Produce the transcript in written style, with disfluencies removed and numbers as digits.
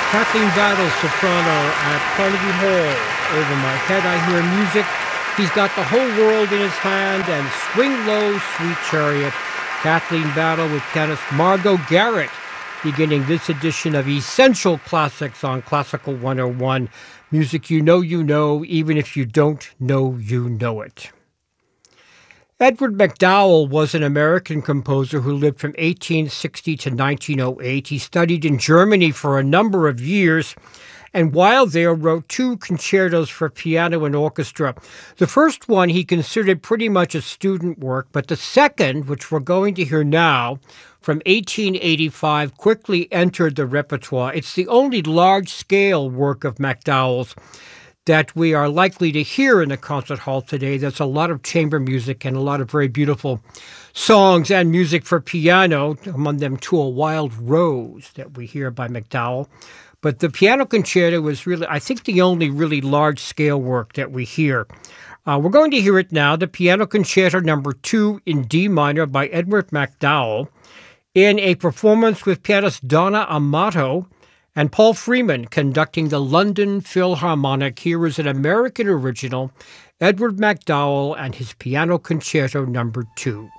Kathleen Battle, soprano at Carnegie Hall. Over my head I hear music. He's got the whole world in his hand and Swing Low, Sweet Chariot. Kathleen Battle with pianist Margot Garrett, beginning this edition of Essential Classics on Classical 101. Music you know, even if you don't know you know it. Edward MacDowell was an American composer who lived from 1860 to 1908. He studied in Germany for a number of years, and while there wrote two concertos for piano and orchestra. The first one he considered pretty much a student work, but the second, which we're going to hear now, from 1885, quickly entered the repertoire. It's the only large-scale work of MacDowell's that we are likely to hear in the concert hall today. There's a lot of chamber music and a lot of very beautiful songs and music for piano, among them To a Wild Rose that we hear by MacDowell. But the piano concerto was really, I think, the only really large-scale work that we hear. We're going to hear it now, the Piano Concerto No. 2 in D minor by Edward MacDowell, in a performance with pianist Donna Amato and Paul Freeman conducting the London Philharmonic. Here is an American original, Edward MacDowell and his Piano Concerto No. 2.